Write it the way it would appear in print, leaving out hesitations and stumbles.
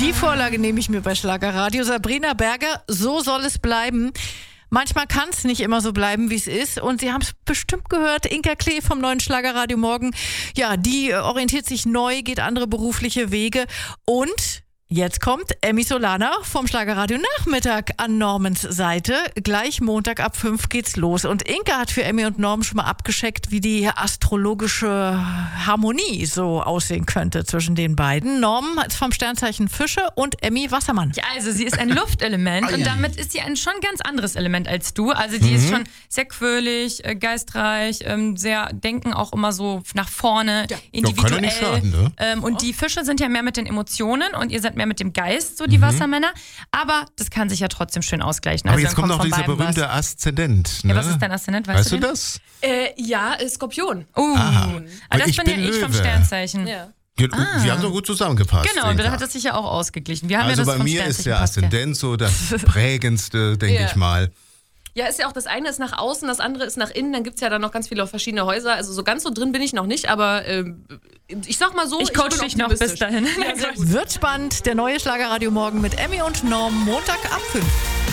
Die Vorlage nehme ich mir bei Schlagerradio. Sabrina Berger, so soll es bleiben. Manchmal kann es nicht immer so bleiben, wie es ist. Und Sie haben es bestimmt gehört, Inka Klee vom neuen Schlagerradio Morgen. Ja, die orientiert sich neu, geht andere berufliche Wege. Und jetzt kommt Emmy Solana vom Schlagerradio Nachmittag an Normans Seite. Gleich Montag ab 5 geht's los. Und Inka hat für Emmy und Norm schon mal abgescheckt, wie die astrologische Harmonie so aussehen könnte zwischen den beiden. Norm ist vom Sternzeichen Fische und Emmy Wassermann. Ja, also sie ist ein Luftelement und damit ist sie ein schon ganz anderes Element als du. Also die ist schon sehr quirlig, geistreich, sehr denken auch immer so nach vorne, individuell. Kann ja nicht schaden, ne? Und die Fische sind ja mehr mit den Emotionen und ihr seid mehr mit dem Geist, so die Wassermänner. Aber das kann sich ja trotzdem schön ausgleichen. Aber also jetzt kommt noch dieser berühmte Aszendent. Ne? Ja, was ist dein Aszendent? Weißt du das? Ja, Skorpion. Aber das ich bin ja bin ich vom Löwe. Sternzeichen. Ja. Wir haben doch gut zusammengepasst. Genau, und Inka. da hat es sich ja auch ausgeglichen. Wir haben Also ja das bei vom mir ist der Sternzeichen gepasst, Aszendent so das prägendste, denke Ja. ich mal. Ja, ist ja auch das eine ist nach außen, das andere ist nach innen. Dann gibt es ja dann noch ganz viele verschiedene Häuser. Also so ganz so drin bin ich noch nicht, aber ich sag mal so, Ich coach bin dich noch bis optimistisch. dahin. Ja, sehr gut. Wird spannend. Der neue Schlagerradio Morgen mit Emmy und Norm Montag ab 5.